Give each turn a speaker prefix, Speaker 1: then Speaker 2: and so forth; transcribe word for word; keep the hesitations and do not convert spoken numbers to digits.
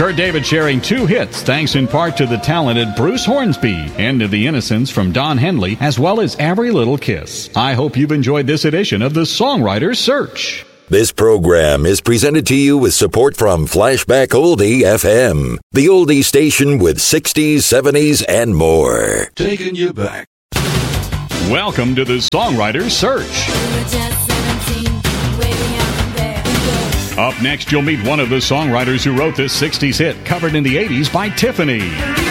Speaker 1: Kurt David sharing two hits, thanks in part to the talented Bruce Hornsby, End of the Innocents from Don Henley, as well as Every Little Kiss. I hope you've enjoyed this edition of the Songwriter's Search.
Speaker 2: This program is presented to you with support from Flashback Oldie F M, the oldie station with sixties, seventies, and more.
Speaker 3: Taking you back.
Speaker 1: Welcome to the Songwriter's Search. Up next, you'll meet one of the songwriters who wrote this sixties hit, covered in the eighties by Tiffany.